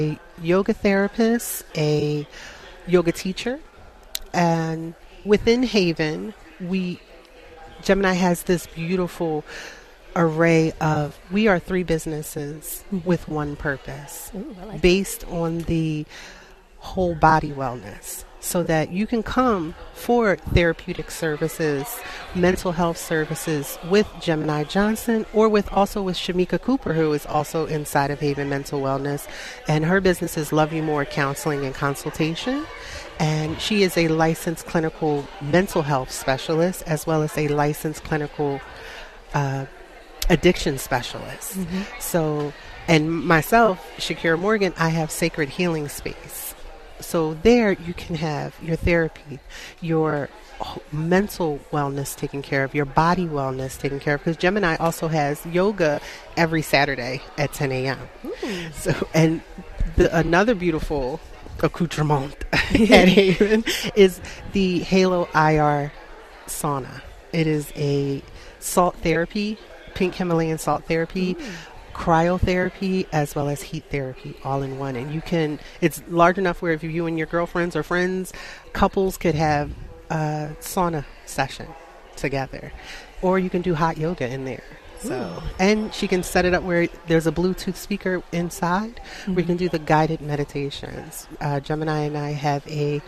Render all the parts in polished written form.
a yoga therapist, a yoga teacher, and within Haven, Gemini has this beautiful array of, we are 3 businesses with one purpose. Ooh, I like based on the whole body wellness, so that you can come for therapeutic services, mental health services with Gemini Johnson, or with Shamika Cooper, who is also inside of Haven Mental Wellness, and her business is Love You More Counseling and Consultation. And she is a licensed clinical mental health specialist, as well as a licensed clinical addiction specialist. So, and myself, Shakira Morgan, I have Sacred Healing Space. So there you can have your therapy, your mental wellness taken care of, your body wellness taken care of, because Gemini also has yoga every Saturday at 10 a.m. So, and another beautiful accoutrement at Haven is the Halo IR sauna. It is a salt therapy, pink Himalayan salt therapy, cryotherapy, as well as heat therapy, all in one. And it's large enough where if you and your girlfriends or friends, couples could have a sauna session together, or you can do hot yoga in there. So, and she can set it up where there's a Bluetooth speaker inside where you can do the guided meditations. Gemini and I have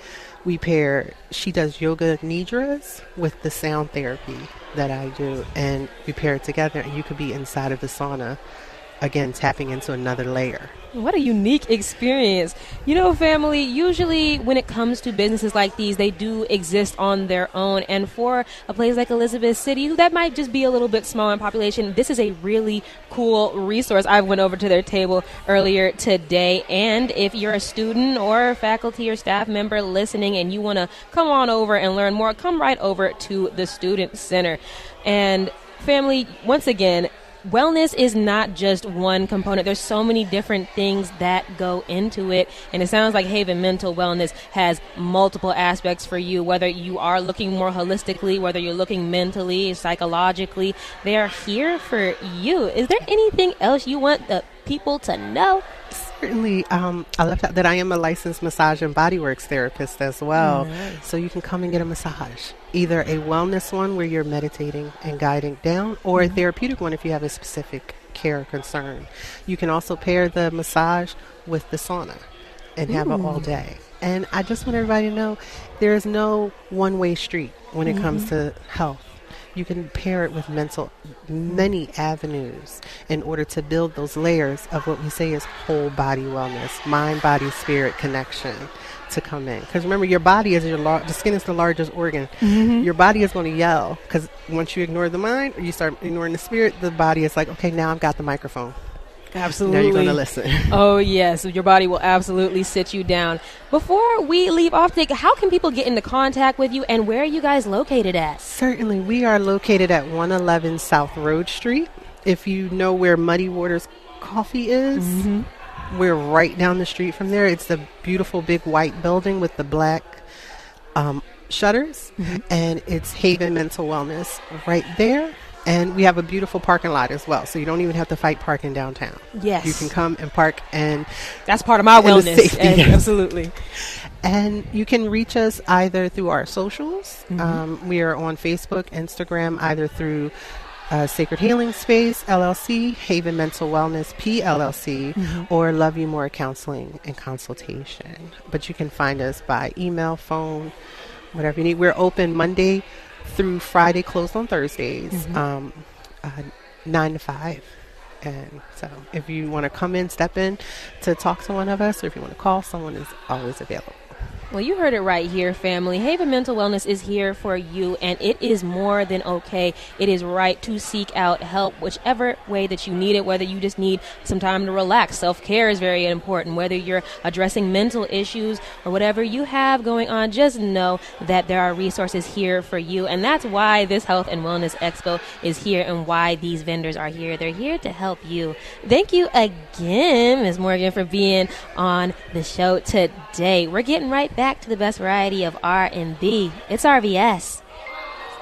we pair, she does yoga nidras with the sound therapy that I do, and we pair it together, and you could be inside of the sauna, again, tapping into another layer. What a unique experience. You know, family, usually when it comes to businesses like these, they do exist on their own. And for a place like Elizabeth City, that might just be a little bit small in population, this is a really cool resource. I went over to their table earlier today. And if you're a student or faculty or staff member listening and you want to come on over and learn more, come right over to the Student Center. And family, once again, wellness is not just one component. There's so many different things that go into it. And it sounds like Haven Mental Wellness has multiple aspects for you, whether you are looking more holistically, whether you're looking mentally, psychologically. They are here for you. Is there anything else you want the people to know? Certainly. I left out that I am a licensed massage and bodyworks therapist as well. Nice. So you can come and get a massage. Either a wellness one where you're meditating and guiding down, or a therapeutic one if you have a specific care or concern. You can also pair the massage with the sauna and have it all day. And I just want everybody to know there is no one-way street when it comes to health. You can pair it with many avenues in order to build those layers of what we say is whole body wellness, mind, body, spirit connection to come in. Because remember, your body is the skin is the largest organ. Your body is going to yell, because once you ignore the mind or you start ignoring the spirit, the body is like, okay, now I've got the microphone. Absolutely. Now you're going to listen. Oh, yes. Your body will absolutely sit you down. Before we leave off today, how can people get into contact with you, and where are you guys located at? Certainly. We are located at 111 South Road Street. If you know where Muddy Waters Coffee is, we're right down the street from there. It's the beautiful big white building with the black shutters, and it's Haven Mental Wellness right there. And we have a beautiful parking lot as well, so you don't even have to fight parking downtown. Yes. You can come and park, and that's part of my wellness. Absolutely. And you can reach us either through our socials. We are on Facebook, Instagram, either through Sacred Healing Space, LLC, Haven Mental Wellness, PLLC, or Love You More Counseling and Consultation. But you can find us by email, phone, whatever you need. We're open Monday through Friday, closed on Thursdays, 9 to 5. And so if you want to come in, step in to talk to one of us, or if you want to call, someone is always available. Well, you heard it right here, family. Haven Mental Wellness is here for you, and it is more than okay. It is right to seek out help, whichever way that you need it, whether you just need some time to relax. Self-care is very important. Whether you're addressing mental issues or whatever you have going on, just know that there are resources here for you, and that's why this Health and Wellness Expo is here and why these vendors are here. They're here to help you. Thank you again, Ms. Morgan, for being on the show today. We're getting right back to the best variety of R&B. It's RVS.